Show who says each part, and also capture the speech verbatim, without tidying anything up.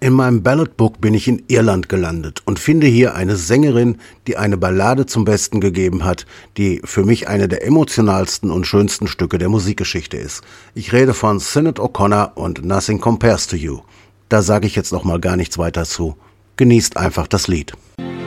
Speaker 1: In meinem Balladbook bin ich in Irland gelandet und finde hier eine Sängerin, die eine Ballade zum Besten gegeben hat, die für mich eine der emotionalsten und schönsten Stücke der Musikgeschichte ist. Ich rede von Sinead O'Connor und Nothing Compares to You. Da sage ich jetzt noch mal gar nichts weiter zu. Genießt einfach das Lied.